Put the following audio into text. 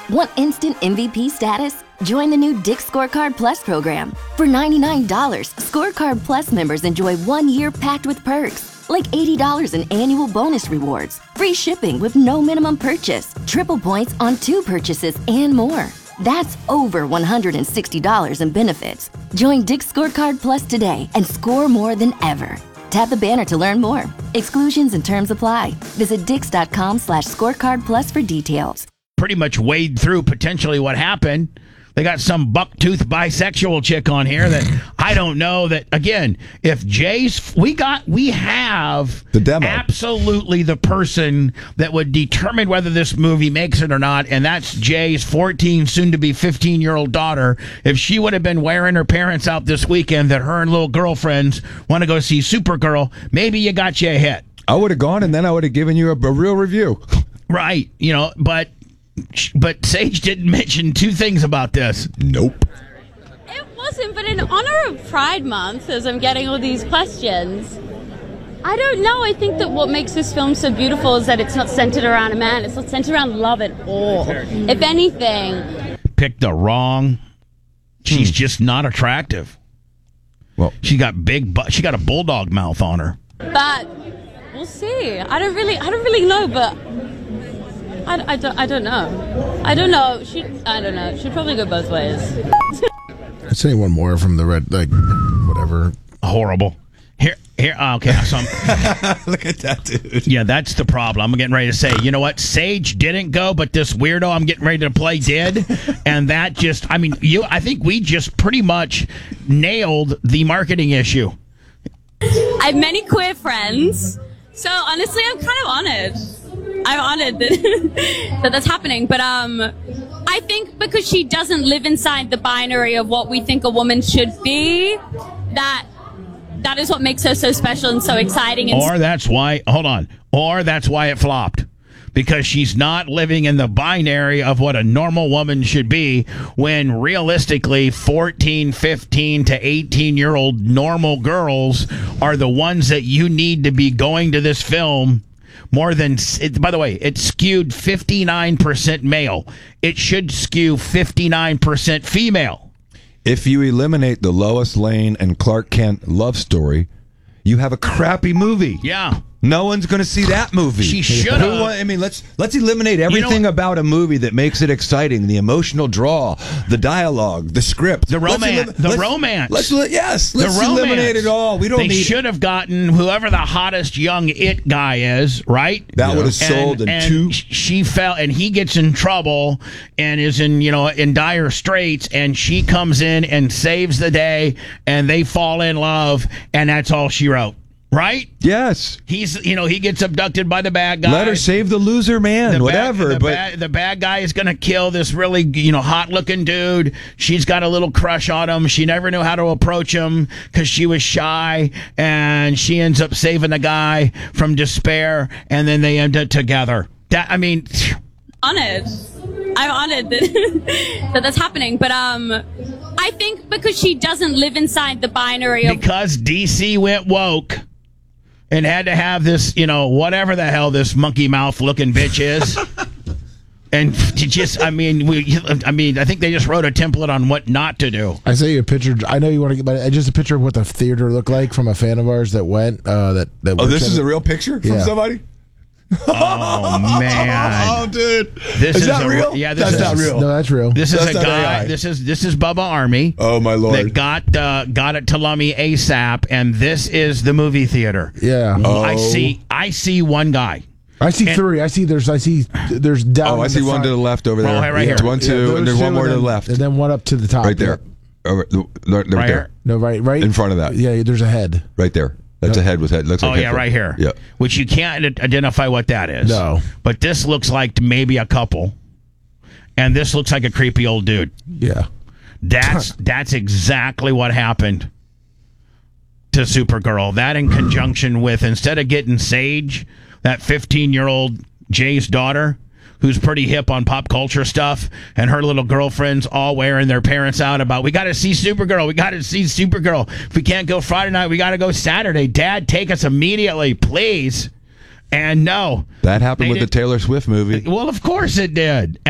Want instant MVP status? Join the new Dick's Scorecard Plus program. For $99, Scorecard Plus members enjoy 1 year packed with perks, like $80 in annual bonus rewards, free shipping with no minimum purchase, triple points on 2 purchases, and more. That's over $160 in benefits. Join Dick's Scorecard Plus today and score more than ever. Tap the banner to learn more. Exclusions and terms apply. Visit dix.com/scorecard plus for details. Pretty much wade through potentially what happened. They got some buck-toothed bisexual chick on here that I don't know that, again, if Jay's, we have the demo. Absolutely the person that would determine whether this movie makes it or not, and that's Jay's 14, soon-to-be 15-year-old daughter. If she would have been wearing her parents out this weekend that her and little girlfriends want to go see Supergirl, maybe you got you a hit. I would have gone, and then I would have given you a real review. Right, but Sage didn't mention 2 things about this. Nope. It wasn't, but in honor of Pride Month, as I'm getting all these questions, I don't know. I think that what makes this film so beautiful is that it's not centered around a man. It's not centered around love at all. If anything... Picked the wrong... She's just not attractive. Well, she got she got a bulldog mouth on her. But we'll see. I don't really know, but... I don't know. I don't know. She'd probably go both ways. I'd say one more from the red, whatever. Horrible. Here. Okay, so look at that dude. Yeah, that's the problem. I'm getting ready to say, you know what? Sage didn't go, but this weirdo I'm getting ready to play did, and that just, I think we just pretty much nailed the marketing issue. I have many queer friends, so honestly, I'm kind of honored. I'm honored that that's happening, but I think because she doesn't live inside the binary of what we think a woman should be, that is what makes her so special and so exciting. Or that's why it flopped. Because she's not living in the binary of what a normal woman should be, when realistically 14, 15 to 18-year-old normal girls are the ones that you need to be going to this film. More than, by the way, it's skewed 59% male. It should skew 59% female. If you eliminate the Lois Lane and Clark Kent love story, you have a crappy movie. Yeah. No one's going to see that movie. She should have. I mean, let's eliminate everything about a movie that makes it exciting. The emotional draw, the dialogue, the script, the romance. Let's eliminate it all. They should have gotten whoever the hottest young it guy is, right? That would have sold in 2. She fell, and he gets in trouble and is in dire straits, and she comes in and saves the day, and they fall in love, and that's all she wrote. Right? Yes. He gets abducted by the bad guy. Let her save the loser man, the bad guy is going to kill this really, hot-looking dude. She's got a little crush on him. She never knew how to approach him because she was shy, and she ends up saving the guy from despair, and then they end up together. Honored. I'm honored that that's happening, but I think because she doesn't live inside the binary of... Because DC went woke and had to have this, whatever the hell this monkey mouth looking bitch is. And I think they just wrote a template on what not to do. I say a picture. I know you want to get, but just a picture of what the theater looked like from a fan of ours that went. This is a real picture from somebody? Oh man! Oh, dude! Is that real? Yeah, that's not real. No, that's real. This is a guy. AI. This is Bubba Army. Oh my lord! That got it to Lummy ASAP, and this is the movie theater. Yeah. Oh. I see one guy. I see 3. I see there's down. Oh, I see one to the left over there. Right here. 1, 2, and there's one more to the left, and then one up to the top. Right there. Right there. No, right in front of that. Yeah, there's a head. Right there. That's a head with head. Looks like head right here. Yeah. Which you can't identify what that is. No. But this looks like maybe a couple. And this looks like a creepy old dude. Yeah. That's exactly what happened to Supergirl. That in conjunction with, instead of getting Sage, that 15-year-old Jay's daughter, who's pretty hip on pop culture stuff, and her little girlfriends all wearing their parents out about, we got to see Supergirl. We got to see Supergirl. If we can't go Friday night, we got to go Saturday. Dad, take us immediately, please. And no. That happened with the Taylor Swift movie. Well, of course it did.